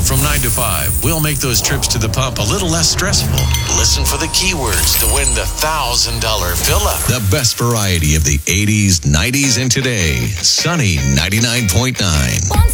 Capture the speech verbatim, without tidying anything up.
from nine to five, we'll make those trips to the pump a little less stressful. Listen for the keywords to win the one thousand dollars fill-up. The best variety of the eighties, nineties, and today. Sunny ninety-nine point nine.